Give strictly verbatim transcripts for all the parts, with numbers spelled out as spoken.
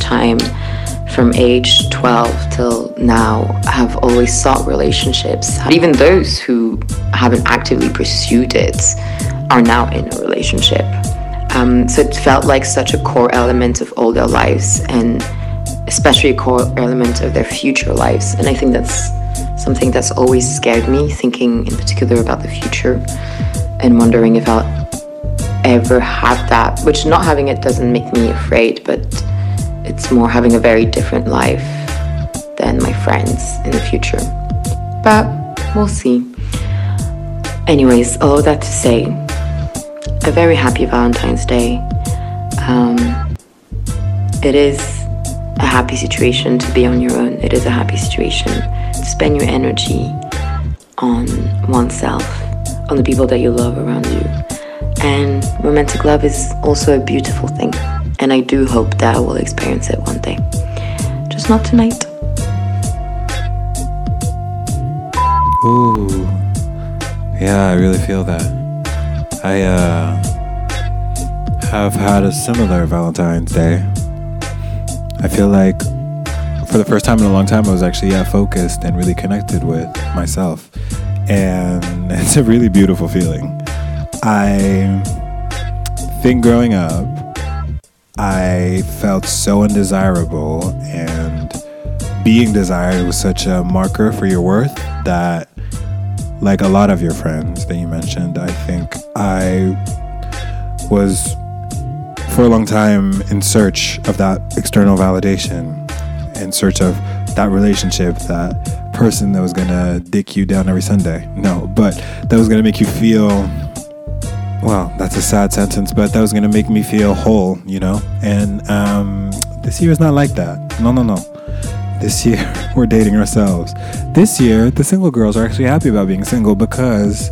time, from age twelve till now, have always sought relationships. Even those who haven't actively pursued it are now in a relationship. Um, so it felt like such a core element of all their lives, and especially a core element of their future lives. And I think that's something that's always scared me, thinking in particular about the future and wondering if I'll ever have that, which not having it doesn't make me afraid, but it's more having a very different life than my friends in the future. But we'll see. Anyways, all of that to say, a very happy Valentine's Day. Um, it is a happy situation to be on your own. It is a happy situation to spend your energy on oneself, on the people that you love around you. And romantic love is also a beautiful thing. And I do hope that I will experience it one day. Just not tonight. Ooh. Yeah, I really feel that. I uh, have had a similar Valentine's Day. I feel like for the first time in a long time, I was actually yeah, focused and really connected with myself. And it's a really beautiful feeling. I think growing up, I felt so undesirable, and being desired was such a marker for your worth that, like a lot of your friends that you mentioned, I think I was for a long time in search of that external validation, in search of that relationship, that person that was gonna dick you down every Sunday. No, but that was gonna make you feel, well, that's a sad sentence, but that was gonna make me feel whole, you know? And um, this year is not like that. No, no, no. This year, we're dating ourselves. This year, the single girls are actually happy about being single because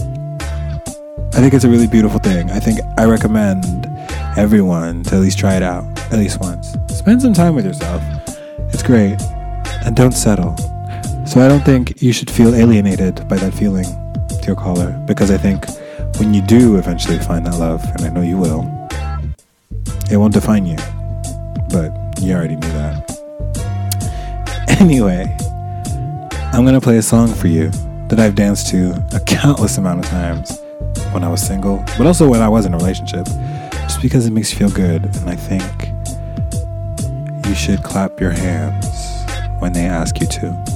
I think it's a really beautiful thing. I think I recommend everyone to at least try it out, at least once. Spend some time with yourself. It's great. And don't settle. So I don't think you should feel alienated by that feeling, dear caller, because I think when you do eventually find that love, and I know you will, it won't define you. But you already knew that. Anyway, I'm going to play a song for you that I've danced to a countless amount of times when I was single, but also when I was in a relationship, just because it makes you feel good. And I think you should clap your hands when they ask you to.